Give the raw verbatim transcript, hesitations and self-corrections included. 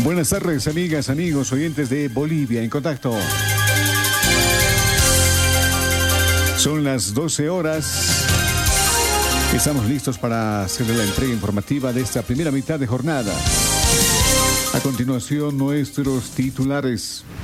Buenas tardes, amigas, amigos, oyentes de Bolivia en Contacto. Son las doce horas. Estamos listos para hacer la entrega informativa de esta primera mitad de jornada. A continuación, nuestros titulares.